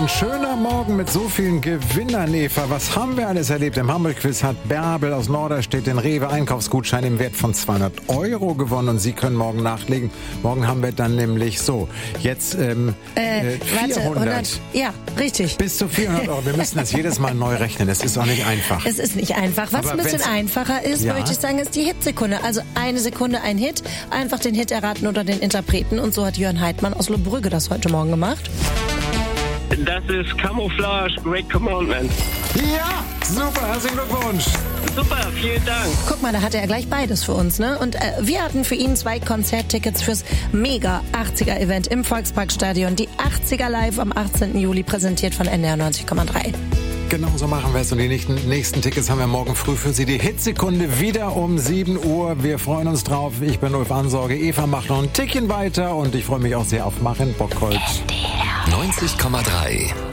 ein schöner Morgen mit so vielen Gewinnern, Eva. Was haben wir alles erlebt? Im Hamburg-Quiz hat Bärbel aus Norderstedt den Rewe-Einkaufsgutschein im Wert von 200 € gewonnen und Sie können morgen nachlegen. Morgen haben wir dann nämlich jetzt 400. Ja, richtig. Bis zu 400 €. Wir müssen das jedes Mal neu rechnen. Das ist auch nicht einfach. Es ist nicht einfach. Was ein bisschen einfacher ist, möchte ich sagen, ist die Hitsekunde. Also eine Sekunde, ein Hit. Einfach den Hit erraten oder den Interpreten. Und so hat Jörn Heidmann aus Lohbrügge das heute Morgen gemacht. Das ist Camouflage, Great Commandment. Ja, super, herzlichen Glückwunsch. Super, vielen Dank. Guck mal, da hatte er gleich beides für uns, ne? Und wir hatten für ihn 2 Konzerttickets fürs mega 80er-Event im Volksparkstadion. Die 80er live am 18. Juli, präsentiert von NDR 90,3. Genau so machen wir es. Und die nächsten Tickets haben wir morgen früh für Sie. Die Hitsekunde wieder um 7 Uhr. Wir freuen uns drauf. Ich bin Ulf Ansorge. Eva macht noch ein Tickchen weiter. Und ich freue mich auch sehr auf Machin Bockholz. 90,3